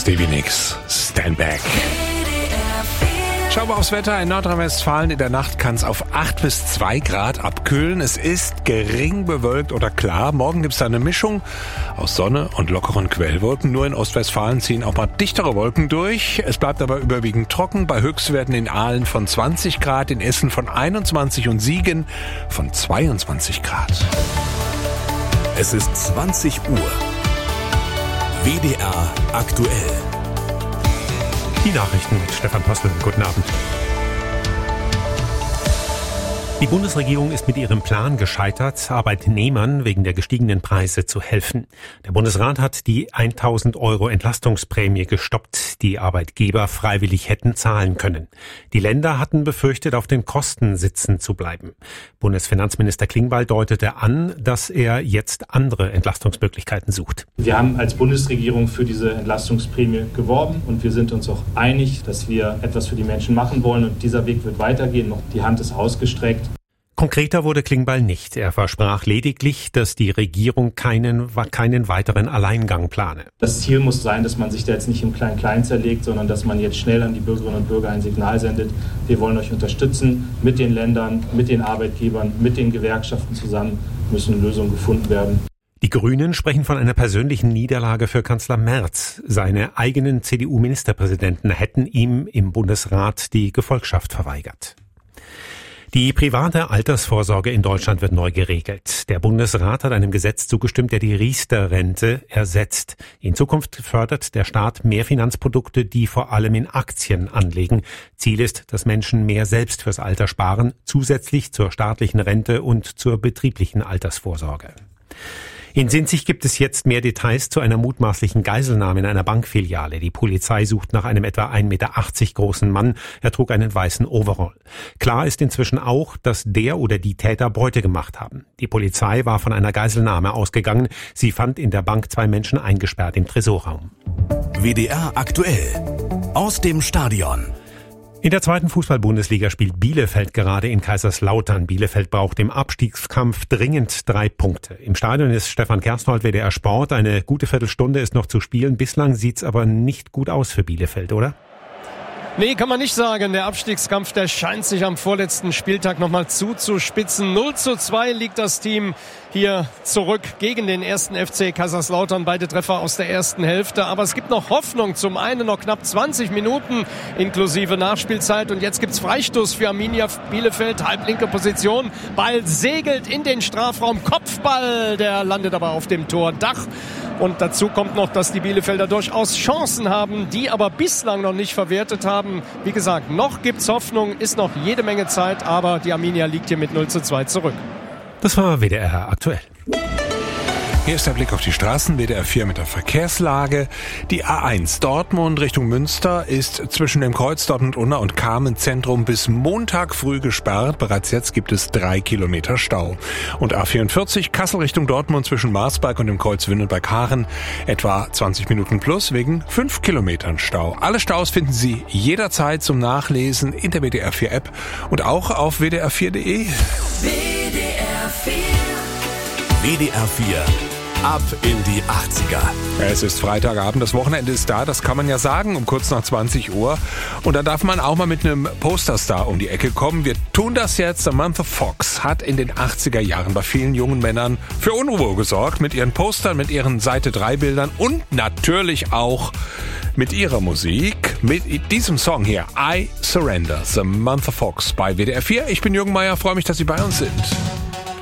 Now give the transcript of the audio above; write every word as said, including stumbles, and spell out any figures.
Stevie Nicks, Stand Back. Schauen wir aufs Wetter. In Nordrhein-Westfalen in der Nacht kann es auf acht bis zwei Grad abkühlen. Es ist gering bewölkt oder klar. Morgen gibt es da eine Mischung aus Sonne und lockeren Quellwolken. Nur in Ostwestfalen ziehen auch mal dichtere Wolken durch. Es bleibt aber überwiegend trocken. Bei Höchstwerten in Aalen von zwanzig Grad, in Essen von einundzwanzig und Siegen von zweiundzwanzig Grad. Es ist zwanzig Uhr. W D R aktuell. Die Nachrichten mit Stefan Postel. Guten Abend. Die Bundesregierung ist mit ihrem Plan gescheitert, Arbeitnehmern wegen der gestiegenen Preise zu helfen. Der Bundesrat hat die tausend Euro Entlastungsprämie gestoppt, die Arbeitgeber freiwillig hätten zahlen können. Die Länder hatten befürchtet, auf den Kosten sitzen zu bleiben. Bundesfinanzminister Klingbeil deutete an, dass er jetzt andere Entlastungsmöglichkeiten sucht. Wir haben als Bundesregierung für diese Entlastungsprämie geworben und wir sind uns auch einig, dass wir etwas für die Menschen machen wollen und dieser Weg wird weitergehen. Die Hand ist ausgestreckt. Konkreter wurde Klingbeil nicht. Er versprach lediglich, dass die Regierung keinen, keinen weiteren Alleingang plane. Das Ziel muss sein, dass man sich da jetzt nicht im Klein-Klein zerlegt, sondern dass man jetzt schnell an die Bürgerinnen und Bürger ein Signal sendet. Wir wollen euch unterstützen. Mit den Ländern, mit den Arbeitgebern, mit den Gewerkschaften zusammen müssen Lösungen gefunden werden. Die Grünen sprechen von einer persönlichen Niederlage für Kanzler Merz. Seine eigenen C D U-Ministerpräsidenten hätten ihm im Bundesrat die Gefolgschaft verweigert. Die private Altersvorsorge in Deutschland wird neu geregelt. Der Bundesrat hat einem Gesetz zugestimmt, der die Riester-Rente ersetzt. In Zukunft fördert der Staat mehr Finanzprodukte, die vor allem in Aktien anlegen. Ziel ist, dass Menschen mehr selbst fürs Alter sparen, zusätzlich zur staatlichen Rente und zur betrieblichen Altersvorsorge. In Sinzig gibt es jetzt mehr Details zu einer mutmaßlichen Geiselnahme in einer Bankfiliale. Die Polizei sucht nach einem etwa ein Meter achtzig großen Mann. Er trug einen weißen Overall. Klar ist inzwischen auch, dass der oder die Täter Beute gemacht haben. Die Polizei war von einer Geiselnahme ausgegangen. Sie fand in der Bank zwei Menschen eingesperrt im Tresorraum. W D R aktuell. Aus dem Stadion. In der zweiten Fußball-Bundesliga spielt Bielefeld gerade in Kaiserslautern. Bielefeld braucht im Abstiegskampf dringend drei Punkte. Im Stadion ist Stefan Kersthold, W D R Sport. Eine gute Viertelstunde ist noch zu spielen. Bislang sieht's aber nicht gut aus für Bielefeld, oder? Nee, kann man nicht sagen. Der Abstiegskampf, der scheint sich am vorletzten Spieltag nochmal zuzuspitzen. null zu zwei liegt das Team hier zurück gegen den ersten F C Kaiserslautern. Beide Treffer aus der ersten Hälfte. Aber es gibt noch Hoffnung. Zum einen noch knapp zwanzig Minuten inklusive Nachspielzeit. Und jetzt gibt's Freistoß für Arminia Bielefeld. Halblinke Position. Ball segelt in den Strafraum. Kopfball, der landet aber auf dem Tordach. Und dazu kommt noch, dass die Bielefelder durchaus Chancen haben, die aber bislang noch nicht verwertet haben. Wie gesagt, noch gibt's Hoffnung, ist noch jede Menge Zeit, aber die Arminia liegt hier mit null zu zwei zurück. Das war W D R aktuell. Hier ist der Blick auf die Straßen, W D R vier mit der Verkehrslage. Die A eins Dortmund Richtung Münster ist zwischen dem Kreuz Dortmund-Unna und Carmen-Zentrum bis Montag früh gesperrt. Bereits jetzt gibt es drei Kilometer Stau. Und A vierundvierzig Kassel Richtung Dortmund zwischen Marsberg und dem Kreuz Windelberg-Haaren etwa zwanzig Minuten plus wegen fünf Kilometern Stau. Alle Staus finden Sie jederzeit zum Nachlesen in der W D R vier App und auch auf w d r vier punkt d e. W D R vier. W D R vier. Ab in die achtziger. Es ist Freitagabend, das Wochenende ist da, das kann man ja sagen, um kurz nach zwanzig Uhr. Und da darf man auch mal mit einem Posterstar um die Ecke kommen. Wir tun das jetzt. Samantha Fox hat in den achtziger Jahren bei vielen jungen Männern für Unruhe gesorgt. Mit ihren Postern, mit ihren Seite drei Bildern und natürlich auch mit ihrer Musik. Mit diesem Song hier, I Surrender. Samantha Fox bei W D R vier. Ich bin Jürgen Meier, freue mich, dass Sie bei uns sind.